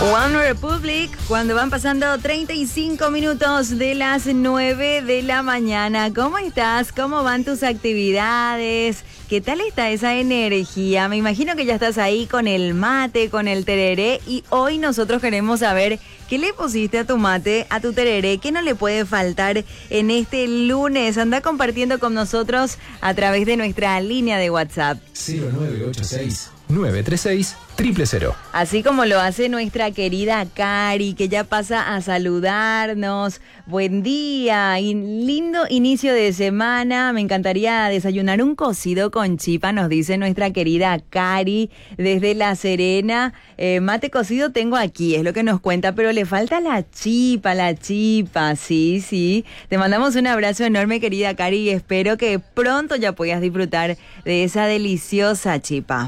One Republic, cuando van pasando 35 minutos de las 9 de la mañana. ¿Cómo estás? ¿Cómo van tus actividades? ¿Qué tal está esa energía? Me imagino que ya estás ahí con el mate, con el tereré, y hoy nosotros queremos saber qué le pusiste a tu mate, a tu tereré, qué no le puede faltar en este lunes. Anda compartiendo con nosotros a través de nuestra línea de WhatsApp. 0986-936-000. Así como lo hace nuestra querida Cari, que ya pasa a saludarnos. Buen día y lindo inicio de semana. Me encantaría desayunar un cocido con chipa, nos dice nuestra querida Cari desde La Serena. Mate cocido tengo aquí, es lo que nos cuenta, pero le falta la chipa. Sí. Te mandamos un abrazo enorme, querida Cari, y espero que pronto ya puedas disfrutar de esa deliciosa chipa.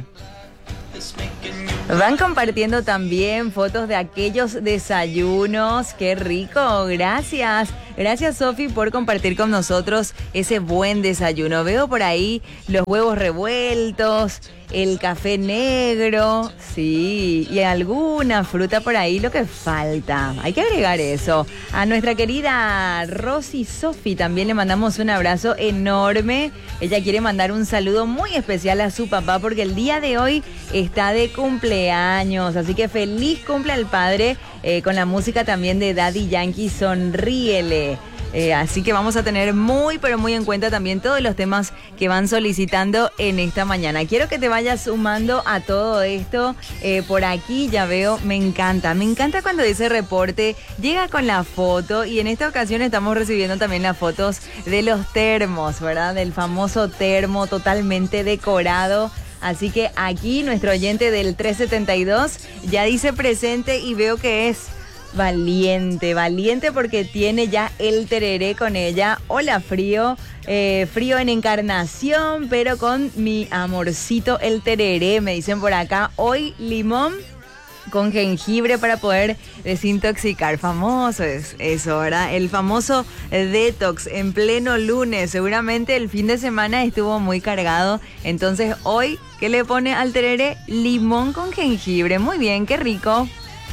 Van compartiendo también fotos de aquellos desayunos. ¡Qué rico! Gracias. Gracias, Sofi, por compartir con nosotros ese buen desayuno. Veo por ahí los huevos revueltos, el café negro, sí, y alguna fruta por ahí, lo que falta. Hay que agregar eso. A nuestra querida Rosy Sofi también le mandamos un abrazo enorme. Ella quiere mandar un saludo muy especial a su papá porque el día de hoy está de cumpleaños. Así que feliz cumple al padre, con la música también de Daddy Yankee, Sonríele. Así que vamos a tener muy, pero muy en cuenta también todos los temas que van solicitando en esta mañana. Quiero que te vayas sumando a todo esto. Por aquí ya veo, me encanta cuando ese reporte llega con la foto, y en esta ocasión estamos recibiendo también las fotos de los termos, ¿verdad? Del famoso termo totalmente decorado. Así que aquí nuestro oyente del 372 ya dice presente, y veo que es valiente porque tiene ya el tereré con ella. Hola, frío en Encarnación, pero con mi amorcito el tereré, me dicen por acá. Hoy limón con jengibre para poder desintoxicar. Famoso es eso, ¿verdad? El famoso detox en pleno lunes. Seguramente el fin de semana estuvo muy cargado. Entonces hoy, ¿qué le pone al tereré? Limón con jengibre. Muy bien, qué rico.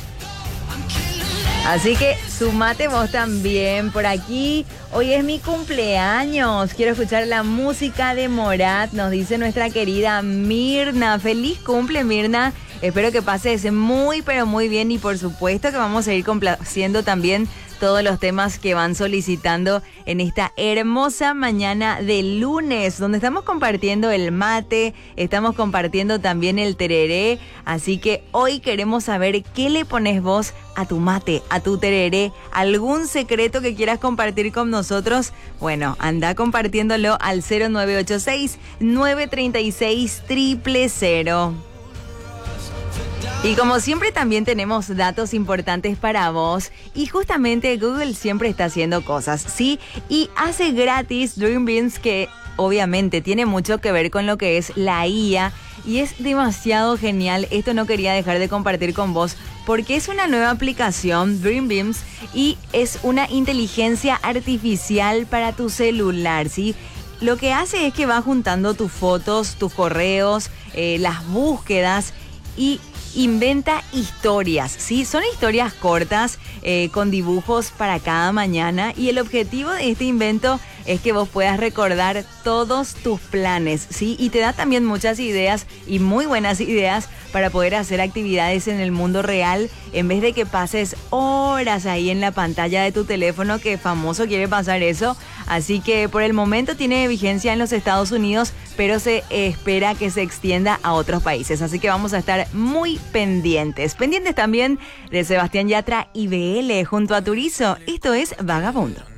Así que sumate vos también por aquí. Hoy es mi cumpleaños. Quiero escuchar la música de Morat, nos dice nuestra querida Mirna. Feliz cumple, Mirna. Espero que pases muy, pero muy bien. Y por supuesto que vamos a ir complaciendo también todos los temas que van solicitando en esta hermosa mañana de lunes, donde estamos compartiendo el mate, estamos compartiendo también el tereré. Así que hoy queremos saber qué le pones vos a tu mate, a tu tereré. ¿Algún secreto que quieras compartir con nosotros? Bueno, anda compartiéndolo al 0986-936-000. Y como siempre también tenemos datos importantes para vos, y justamente Google siempre está haciendo cosas, ¿sí? Y hace gratis Dream Beams, que obviamente tiene mucho que ver con lo que es la IA, y es demasiado genial. Esto no quería dejar de compartir con vos porque es una nueva aplicación, Dream Beams, y es una inteligencia artificial para tu celular, ¿sí? Lo que hace es que va juntando tus fotos, tus correos, las búsquedas, y inventa historias, ¿sí? Son historias cortas, con dibujos para cada mañana, y el objetivo de este invento es que vos puedas recordar todos tus planes, ¿sí? Y te da también muchas ideas, y muy buenas ideas, para poder hacer actividades en el mundo real, en vez de que pases horas ahí en la pantalla de tu teléfono, que famoso quiere pasar eso. Así que por el momento tiene vigencia en los Estados Unidos, pero se espera que se extienda a otros países. Así que vamos a estar muy pendientes. Pendientes también de Sebastián Yatra y BL junto a Turizo. Esto es Vagabundo.